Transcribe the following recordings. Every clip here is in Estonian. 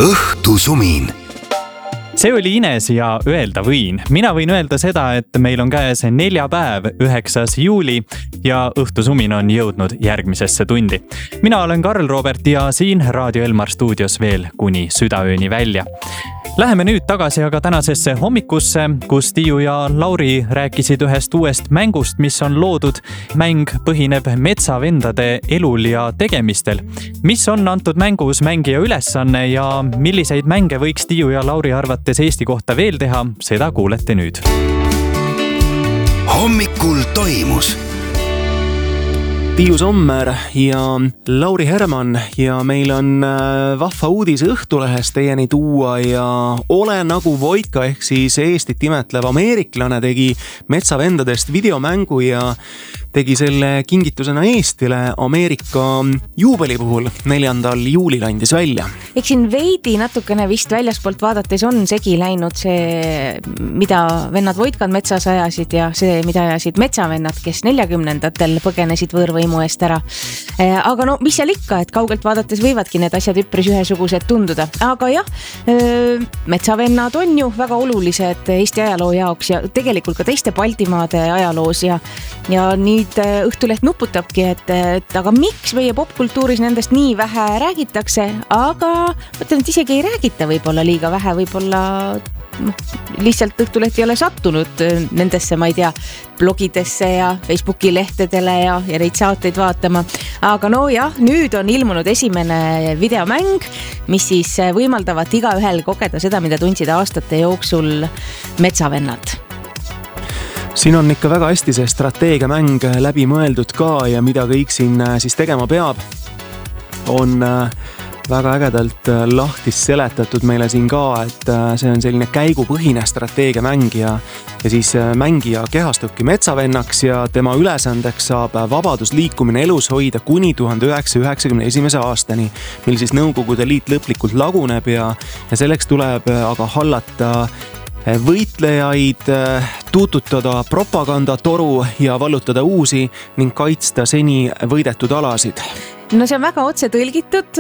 Õhtusumin. See oli Ines ja öelda võin. Mina võin öelda seda, et meil on käes neljapäev, 9. juuli ja Õhtusumin on jõudnud järgmisesse tundi. Mina olen Karl Robert ja siin Raadio Elmar stuudios veel kuni südaööni välja. Läheme nüüd tagasi aga tänasesse hommikusse, kus Tiiu ja Lauri rääkisid ühest uuest mängust, mis on loodud. Mäng põhineb metsavendade elul ja tegemistel. Mis on antud mängus mängija ülesanne ja milliseid mänge võiks Tiiu ja Lauri arvates Eesti kohta veel teha, seda kuulete nüüd. Hommikul toimus. Tiiu Sommer ja Lauri Herman ja meil on vahva uudis Õhtulehest teieni tuua ja Ole nagu Voitka ehk siis Eestit imetlev ameeriklane tegi metsavendadest videomängu ja tegi selle kingitusena Eestile Ameerika juubeli puhul 4. juulil andis välja. Eks siin veidi natukene vist väljaspoolt vaadates on segi läinud see, mida vennad Voitkad metsas ajasid ja see, mida ajasid metsavennad, kes 40-ndatel põgenesid võõrvõimu eest ära. Aga no, mis seal ikka, et kaugelt vaadates võivadki need asjad üpris ühesugused tunduda. Aga jah, metsavennad on ju väga olulised Eesti ajaloo jaoks ja tegelikult ka teiste Baltimaade ajaloos ja nii Õhtuleht nuputabki, et aga miks meie popkultuuris nendest nii vähe räägitakse, aga mõtlen, et isegi ei räägita võib-olla liiga vähe, võib-olla lihtsalt Õhtuleht ei ole sattunud nendesse, ma ei tea, blogidesse ja Facebooki lehtedele ja neid saateid vaatama. Aga no jah, nüüd on ilmunud esimene videomäng, mis siis võimaldavat igaühel kogeda seda, mida tundsid aastate jooksul metsavennad. Siin on ikka väga hästi see strateegiamäng läbi mõeldud ka ja mida kõik siin siis tegema peab, on väga ägedalt lahti seletatud meile siin ka, et see on selline käigupõhine strateegiamäng ja siis mängija kehastubki metsavennaks ja tema ülesandeks saab vabadusliikumine elus hoida kuni 1991. aastani, mil siis Nõukogude Liit lõplikult laguneb ja selleks tuleb aga hallata võitlejaid, tuututada propagandatoru ja vallutada uusi ning kaitsta seni võidetud alasid. No see on väga otse tõlgitud.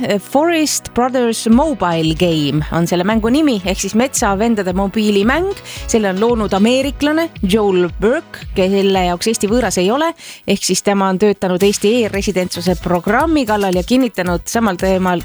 Forest Brothers Mobile Game on selle mängu nimi, ehk siis metsavendade mobiilimäng. Selle on loonud ameeriklane Joel Burke, kelle jaoks Eesti võõras ei ole, ehk siis tema on töötanud Eesti e-residentsuse programmi kallal ja kirjutanud samal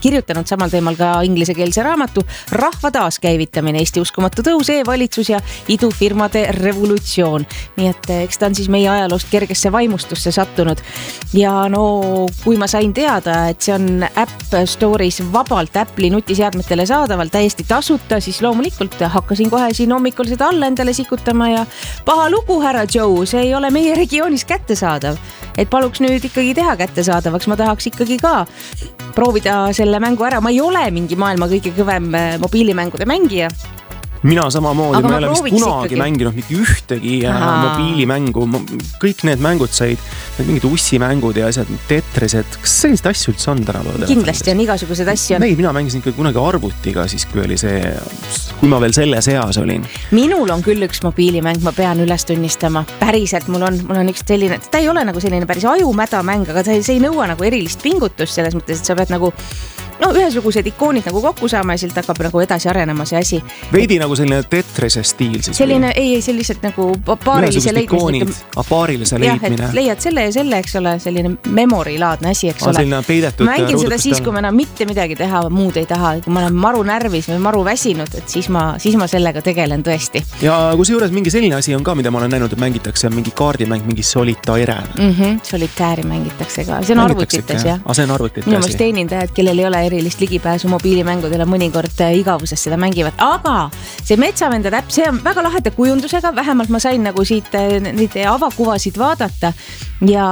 teemal ka ingliskeelse raamatu Rahva taaskäivitamine, Eesti uskumatu tõus, e-valitsus ja idufirmade revolutsioon. Nii et eks ta on siis meie ajaloost kergesse vaimustusse sattunud. Ja no, kui ma sain teada, et see on App Store'is vabalt Apple'i nutiseadmetele saadaval täiesti tasuta, siis loomulikult hakkasin kohe siin hommikul seda alla endale sikutama ja paha lugu, härra Joe, see ei ole meie regioonis kättesaadav. Et paluks nüüd ikkagi teha kättesaadavaks, ma tahaks ikkagi ka proovida selle mängu ära. Ma ei ole mingi maailma kõige kõvem mobiilimängude mängija. Mina samamoodi, ma ei ole vist kunagi mänginud mingi ühtegi mobiilimängu. Kõik need mängud said, mingid ussimängud ja asjad, Tetrised. Kas sellist asju üldse on tänapäeval? Kindlasti on igasugused asju. Ei, mina mängisin ikka kunagi arvutiga, siis kui oli see, kui ma veel selle seas olin. Minul on küll üks mobiilimäng, ma pean üles tunnistama. Päriselt mul on üks selline, ta ei ole nagu selline päris ajumäda mäng, aga see ei nõua nagu erilist pingutust selles mõttes, et sa pead nagu ühesugused ikoonid nagu kokku saama ja silt hakkab nagu edasi arenema see asi. Veidi nagu selline Tetrise stiil siis? Selline, ei, selliselt nagu paarilise leidmine. Paarilise leidmine. Et leiad selle ja selle, eks ole, selline memorilaadne asi, eks ole. Mängin seda siis, kui ma enam mitte midagi teha, muud ei taha. Kui ma olen maru närvis või maru väsinud, et siis ma sellega tegelen tõesti. Ja kui seejuures mingi selline asi on ka, mida ma olen näinud, et mängitakse mingi kaardimäng, mingi Solitaire. Solitaire mängitakse ka. See on arvutites, jah. See on arvutites. Minu meelest teenindajad, kellel ei ole erilist ligipääsu mobiilimängudele mõnikord igavuses seda mängivad. Aga see metsavendade äpp, see on väga laheda kujundusega, vähemalt ma sain nagu siit neid avakuvasid vaadata ja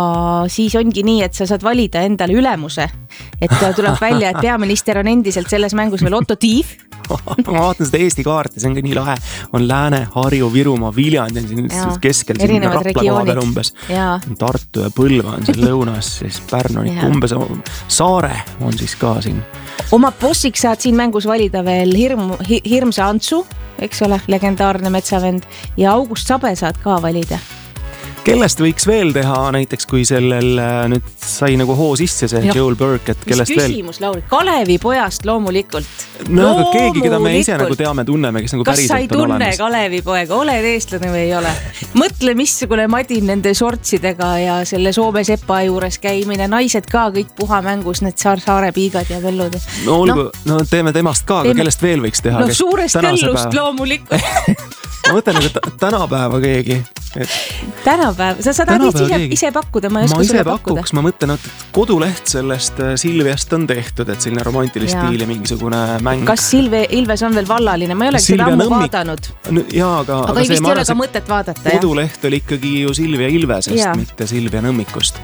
siis ongi nii, et sa saad valida endale ülemuse. Et tuleb välja, et peaminister on endiselt selles mängus veel Otto Tiif. Ma vaatan seda Eesti kaarti, see on ka nii lahe. On Lääne, Harju, Virumaa, Viljandi on siin keskel, siin Raplamaa peal umbes. Tartu ja Põlva on siin lõunas, siis Pärnu umbes Saare on siis ka siin. Oma bossiks saad siin mängus valida veel Hirmsa Antsu, eks ole, legendaarne metsavend ja August Sabe saad ka valida. kellest võiks veel teha näiteks, kui sellel nüüd sai nagu hoo sisse see Joel Burke, et kellest veel? Küsimus, Lauri, Kalevi pojast loomulikult. No aga keegi, keda me ise nagu teame, tunneme, kes nagu päriselt on olemas. Kas sa ei tunne Kalevi poega, oled eestlane või ei ole? Mõtle, missugune Madin nende sortsidega ja selle Soome sepa juures käimine, naised ka kõik puhamängus, need saare piigad ja vellud. No teeme temast ka, aga kellest veel võiks teha? No suurest Kellust loomulikult. Ma mõtlen, nagu tänapäeva keegi. Tänapäeva? Sa tahad ise pakkuda, ma ei oska sulle pakkuda. Ma mõtlen, et koduleht sellest Silviast on tehtud, et selline romantilist stiili mingisugune mäng. Kas Ilves on veel vallaline? Ma ei ole seda ammu vaadanud. Jaa, aga vist ei ole ka mõtet vaadata. Koduleht oli ikkagi ju Silvia Ilvesest, mitte Silvia Nõmmikust.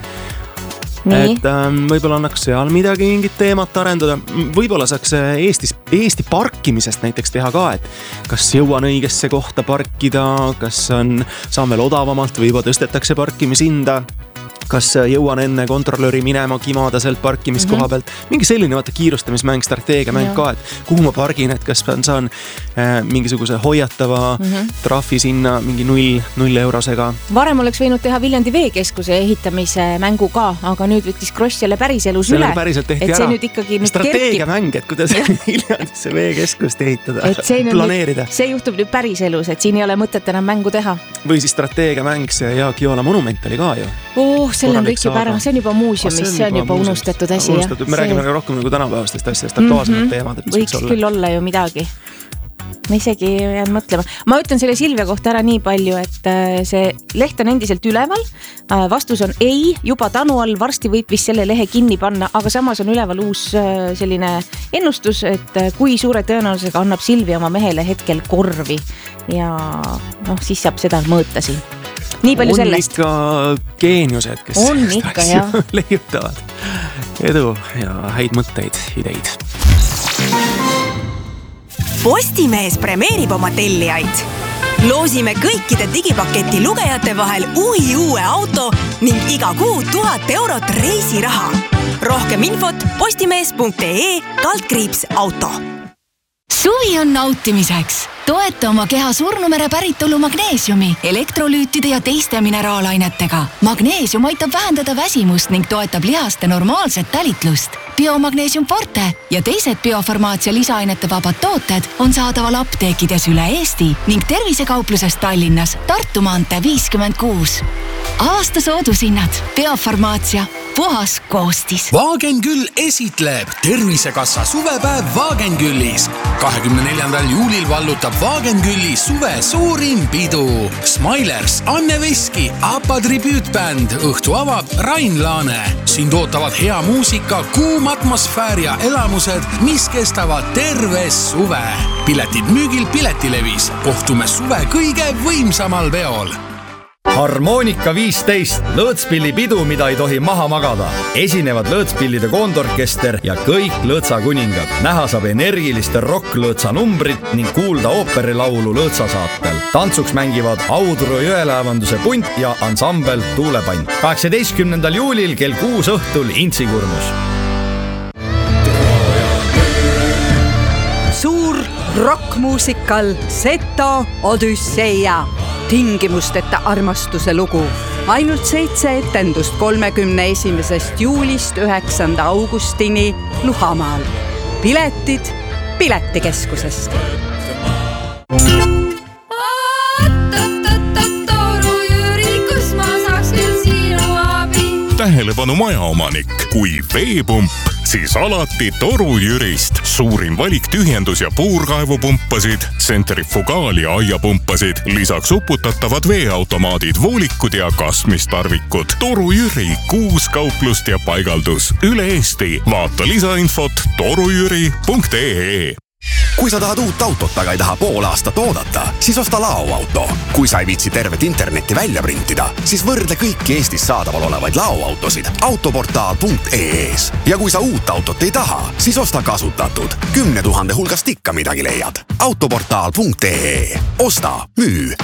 Nii. Et võibolla annaks seal midagi mingit teemat arendada. Võibolla saaks Eesti parkimisest näiteks teha ka, et kas jõuan õigesse kohta parkida, kas saan veel odavamalt või juba tõstetakse parkimishinda, kas jõuan enne kontrollöri minema kimada sealt parkimiskoha pealt. Mingi selline kiirustamismäng, strateegiamäng ka, et kuhu ma pargin, et kas saan mingisuguse hoiatava trahvi sinna mingi 0 eurosega. Varem oleks võinud teha Viljandi veekeskuse ehitamise mängu ka, aga nüüd võttis Kross jälle päriselus üle. Päriselt tehti et see nüüd ikkagi strateegiamäng, et kuidas Viljandisse veekeskust ehitada, planeerida. See juhtub nüüd päriselus, et siin ei ole mõtet enam mängu teha. Või siis strateegiamäng, see Jaak Joola monument oli ka ju. Selle on kõik juba ära, see on juba muuseumis, see on juba unustatud asi. Me räägime rohkem nagu tänapäevastest asjast, aktuaalsemad teemad. Võiks küll olla ju midagi. Ma isegi jään mõtlema. Ma ütlen selle Silvia kohta ära nii palju, et see leht on endiselt üleval. Vastus on ei, juba tanu all, varsti võib vist selle lehe kinni panna, aga samas on üleval uus selline ennustus, et kui suure tõenäosusega annab Silvia oma mehele hetkel korvi ja siis saab seda mõõta siin. Nii palju sellest. On ikka geeniused, kes leiutavad edu ja häid mõtteid, ideid. Postimees premeerib oma tellijaid. Loosime kõikide digipaketi lugejate vahel uue auto ning iga kuu 1000 eurot reisiraha. Rohkem infot postimees.ee/auto. Suvi on nautimiseks. Toeta oma keha surnumere päritolu magneesiumi, elektrolüütide ja teiste mineraalainetega. Magneesium aitab vähendada väsimust ning toetab lihaste normaalset tälitlust. Biomagneesium Forte ja teised biofarmaatsia lisaainete vabad tooted on saadaval apteekides üle Eesti ning tervisekaupluses Tallinnas Tartu maantee 56. Aasta soodushinnad. Biofarmaatsia. Puhas koostis. Wagenküll esitleb Tervisekassa suvepäev Wagenküllis. 24. juulil vallutab Wagenkülli suve suurim pidu. Smilers, Anne Veski, APA tribüütbänd, õhtu avab Rain Laane. Siin tootavad hea muusika, kuum atmosfäär ja elamused, mis kestavad terve suve. Piletid müügil Piletilevis. Kohtume suve kõige võimsamal peol. Harmonika 15, lõõtspillipidu, mida ei tohi maha magada. Esinevad lõõtspillide koondorkester ja kõik lõõtsakuningad. Näha saab energiliste rock-lõõtsa numbrit ning kuulda ooperilaulu lõõtsasaatel. Tantsuks mängivad Audru jõelaevanduse punt ja ansambel Tuulepann. 18. juulil kell 6 õhtul Intsikurnus. Suur rockmuusikal Seto Odüsseia. Tingimusteta armastuse lugu. Ainult 7 etendust 31. juulist 9. augustini Luhamaal. Piletid Piletikeskusest. Toru Jüri, kus ma saaks küll sinu abi? Tähelepanu majaomanik, kui veepump, siis alati Toru Jürist. Suurim valik tühjendus- ja puurkaevupumpasid, tsentrifugaal- ja aiapumpasid, lisaks uputatavad veeautomaadid, voolikud ja kasmistarvikud. Toru Jüri, 6 kauplust ja paigaldus üle Eesti. Vaata lisainfot torujüri.ee. Kui sa tahad uut autot, aga ei taha pool aastat oodata, siis osta laoauto. Kui sa ei viitsi tervet internetti välja printida, siis võrdle kõiki Eestis saadaval olevaid laoautosid autoportaal.ee-s. Ja kui sa uut autot ei taha, siis osta kasutatud. 10 000 hulgast ikka midagi leiad. autoportaal.ee. Osta, müü